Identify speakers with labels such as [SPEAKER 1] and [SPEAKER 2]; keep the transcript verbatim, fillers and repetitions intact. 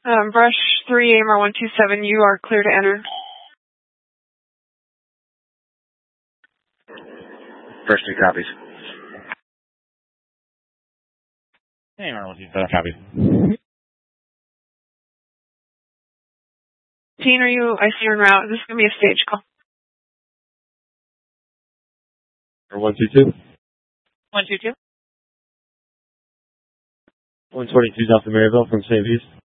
[SPEAKER 1] Um, brush three, A M R one two seven, you are clear to enter.
[SPEAKER 2] Brush three copies.
[SPEAKER 3] A M R one two seven copies.
[SPEAKER 1] Teen, are you, I see you're en route. This is going to be a stage call.
[SPEAKER 4] Or one two two?
[SPEAKER 1] one two two.
[SPEAKER 4] one twenty-two South of Maryville from Saint Beast.